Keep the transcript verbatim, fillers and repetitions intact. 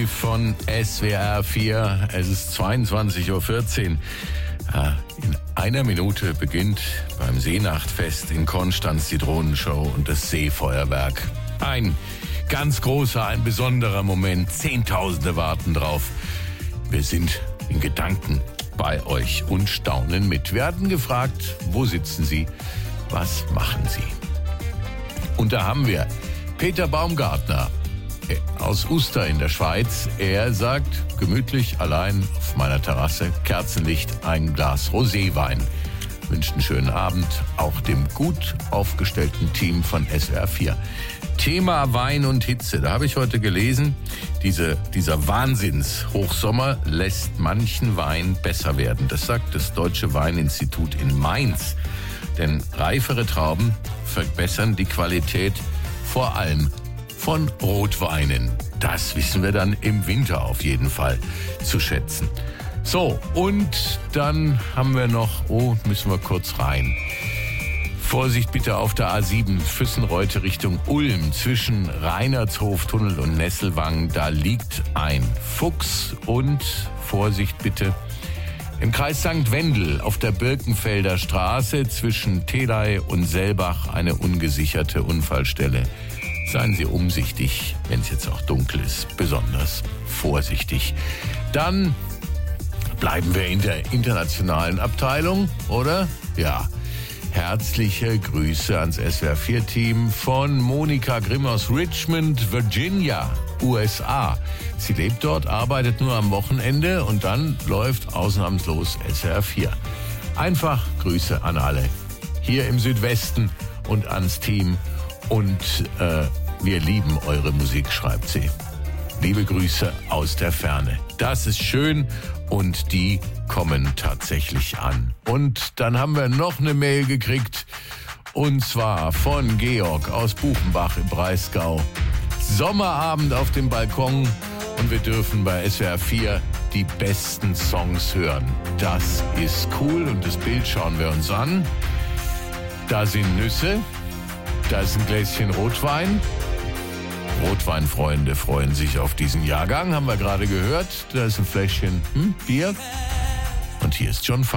Party von S W R vier. Es ist zweiundzwanzig Uhr vierzehn. In einer Minute beginnt beim Seenachtfest in Konstanz die Drohnenshow und das Seefeuerwerk. Ein ganz großer, ein besonderer Moment. Zehntausende warten drauf. Wir sind in Gedanken bei euch und staunen mit. Wir hatten gefragt, wo sitzen Sie? Was machen Sie? Und da haben wir Peter Baumgartner aus Uster in der Schweiz. Er sagt, gemütlich allein auf meiner Terrasse, Kerzenlicht, ein Glas Roséwein. Wünscht einen schönen Abend, auch dem gut aufgestellten Team von S W R vier. Thema Wein und Hitze, da habe ich heute gelesen, diese, dieser Wahnsinns-Hochsommer lässt manchen Wein besser werden. Das sagt das Deutsche Weininstitut in Mainz. Denn reifere Trauben verbessern die Qualität vor allem von Rotweinen. Das wissen wir dann im Winter auf jeden Fall zu schätzen. So, und dann haben wir noch, oh, müssen wir kurz rein. Vorsicht bitte auf der A sieben, Füssenreute Richtung Ulm, zwischen Reinertshoftunnel und Nesselwang. Da liegt ein Fuchs und Vorsicht bitte im Kreis Sankt Wendel auf der Birkenfelder Straße zwischen Telei und Selbach eine ungesicherte Unfallstelle. Seien Sie umsichtig, wenn es jetzt auch dunkel ist, besonders vorsichtig. Dann bleiben wir in der internationalen Abteilung, oder? Ja. Herzliche Grüße ans S W R vier Team von Monika Grimm aus Richmond, Virginia, U S A. Sie lebt dort, arbeitet nur am Wochenende und dann läuft ausnahmslos S W R vier. Einfach Grüße an alle hier im Südwesten und ans Team. Und äh, wir lieben eure Musik, schreibt sie. Liebe Grüße aus der Ferne. Das ist schön und die kommen tatsächlich an. Und dann haben wir noch eine Mail gekriegt und zwar von Georg aus Buchenbach im Breisgau. Sommerabend auf dem Balkon und wir dürfen bei S W R vier die besten Songs hören. Das ist cool und das Bild schauen wir uns an. Da sind Nüsse. Da ist ein Gläschen Rotwein. Rotweinfreunde freuen sich auf diesen Jahrgang, haben wir gerade gehört. Da ist ein Fläschchen hm, Bier. Und hier ist John